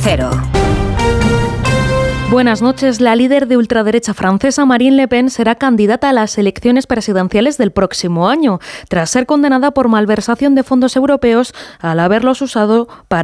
Cero. Buenas noches. La líder de ultraderecha francesa, Marine Le Pen, será candidata a las elecciones presidenciales del próximo año, tras ser condenada por malversación de fondos europeos al haberlos usado para